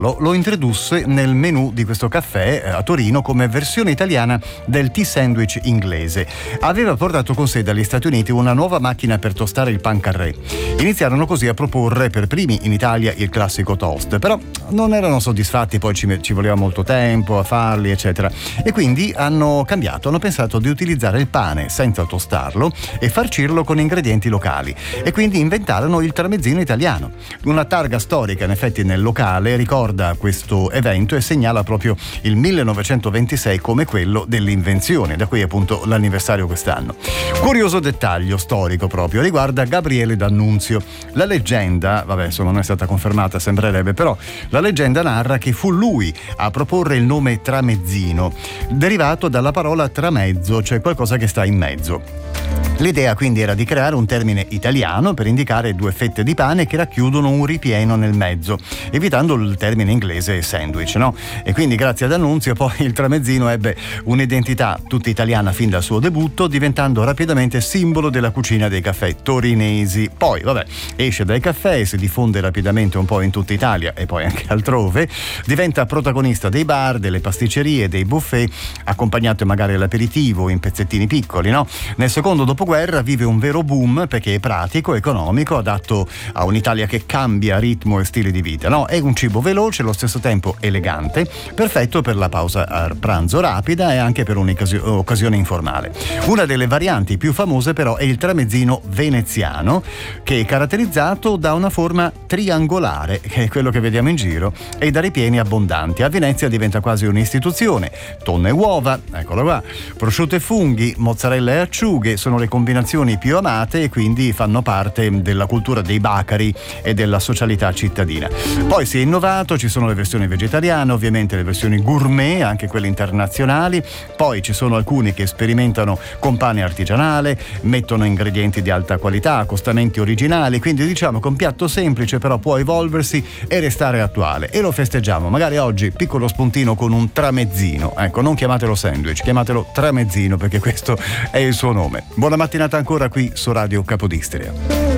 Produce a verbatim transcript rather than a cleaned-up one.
Lo, lo introdusse nel menù di questo caffè eh, a Torino come versione italiana del tea sandwich inglese. Aveva portato con sé dagli Stati Uniti una nuova macchina per tostare il pan carré. Iniziarono così a proporre per primi in Italia il classico toast, però non erano soddisfatti, poi ci, ci voleva molto tempo a farli, eccetera. E quindi hanno cambiato, hanno pensato di utilizzare il pane senza tostarlo e farcirlo con ingredienti locali. E quindi inventarono il tramezzino italiano. Una targa storica, in effetti, nel locale ricorda questo evento e segnala proprio il millenovecentoventisei come quello dell'invenzione, da qui appunto l'anniversario quest'anno. Curioso dettaglio storico proprio riguarda Gabriele D'Annunzio. La leggenda, vabbè insomma non è stata confermata, sembrerebbe, però la leggenda narra che fu lui a proporre il nome tramezzino, derivato dalla parola tramezzo, cioè qualcosa che sta in mezzo. L'idea quindi era di creare un termine italiano per indicare due fette di pane che racchiudono un ripieno nel mezzo, evitando il termine inglese sandwich, no? E quindi grazie ad Annunzio poi il tramezzino ebbe un'identità tutta italiana fin dal suo debutto, diventando rapidamente simbolo della cucina dei caffè torinesi. Poi vabbè, esce dai caffè, si diffonde rapidamente un po' in tutta Italia e poi anche altrove, diventa protagonista dei bar, delle pasticcerie, dei buffet, accompagnato magari all'aperitivo in pezzettini piccoli, no? Nel secondo dopoguerra vive un vero boom perché è pratico, economico, adatto a un'Italia che cambia ritmo e stile di vita, no? È un cibo veloce, allo stesso tempo elegante, perfetto per la pausa a pranzo rapida e anche per un'occasione informale. Una delle varianti più famose però è il tramezzino veneziano, che è caratterizzato da una forma triangolare, che è quello che vediamo in giro, e da ripieni abbondanti. A Venezia diventa quasi un'istituzione. Tonno e uova, eccolo qua, prosciutto e funghi, mozzarella e acciughe sono le combinazioni più amate e quindi fanno parte della cultura dei bacari e della socialità cittadina. Poi si è innovato, ci sono le versioni vegetariane, ovviamente le versioni gourmet, anche quelle internazionali, poi ci sono alcuni che sperimentano con pane artigianale, mettono ingredienti di alta qualità, accostamenti originali, quindi diciamo che un piatto semplice però può evolversi e restare attuale, e lo festeggiamo magari oggi, piccolo spuntino con un tramezzino, ecco, non chiamatelo sandwich, chiamatelo tramezzino perché questo è il suo nome. Buona mattinata ancora qui su Radio Capodistria.